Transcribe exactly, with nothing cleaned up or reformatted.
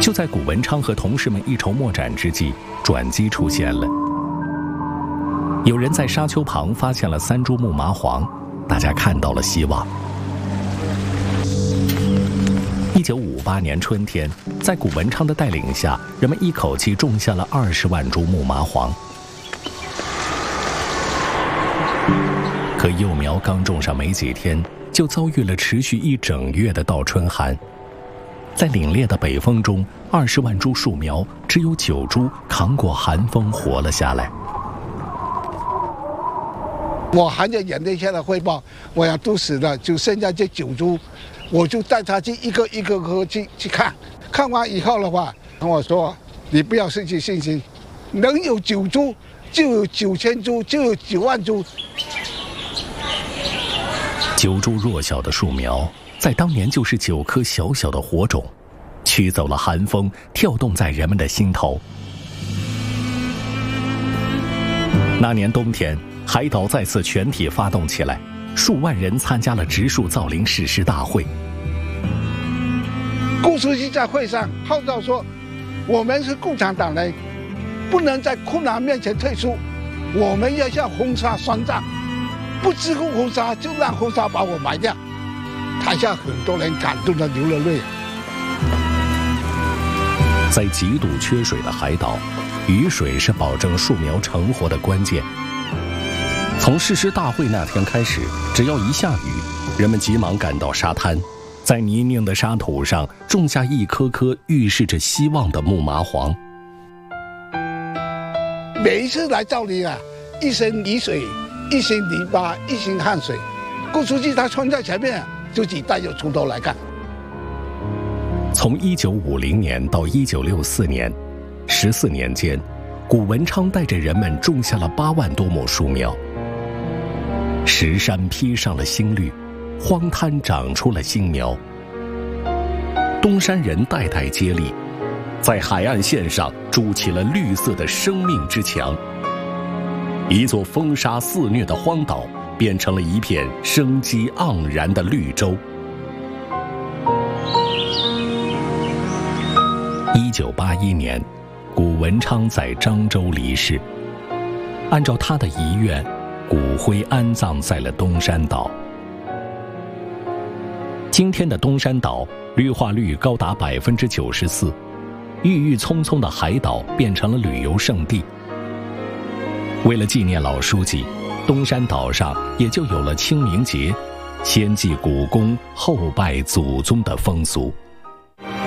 就在谷文昌和同事们一筹莫展之际，转机出现了。有人在沙丘旁发现了三株木麻黄，大家看到了希望。一九五八年春天，在谷文昌的带领下，人们一口气种下了二十万株木麻黄。可幼苗刚种上没几天，就遭遇了持续一整月的倒春寒。在凛冽的北风中，二十万株树苗只有九株扛过寒风活了下来。 我含着眼泪向他汇报，我要都死了，就剩下这九株，我就带他去一个一个个去去看。看完以后的话，跟我说：“你不要失去信心，能有九株，就有九千株，就有九万株。” 九株弱小的树苗，在当年就是九颗小小的火种，驱走了寒风，跳动在人们的心头。那年冬天，海岛再次全体发动起来，数万人参加了植树造林誓师大会。 顾书记在会上号召说：“我们是共产党人，不能在困难面前退出，我们要向红沙宣战。不支护红沙，就让红沙把我埋掉。”台下很多人感动的流了泪。 在极度缺水的海岛，雨水是保证树苗成活的关键。从誓师大会那天开始，只要一下雨，人们急忙赶到沙滩，在泥泞的沙土上种下一颗颗预示着希望的木麻黄。 每一次来造林啊，一身泥水，一身泥巴，一身汗水。顾书记他冲在前面，自己带着锄头来干。 从一九五零年到一九六四年，十四年间，谷文昌带着人们种下了八万多亩树苗。石山披上了新绿，荒滩长出了新苗。东山人代代接力，在海岸线上筑起了绿色的生命之墙。一座风沙肆虐的荒岛变成了一片生机盎然的绿洲。一九八一年，谷文昌在漳州离世。按照他的遗愿，骨灰安葬在了东山岛。今天的东山岛绿化率高达百分之九十四，郁郁葱葱的海岛变成了旅游胜地。为了纪念老书记，东山岛上也就有了清明节，先祭古公后拜祖宗的风俗。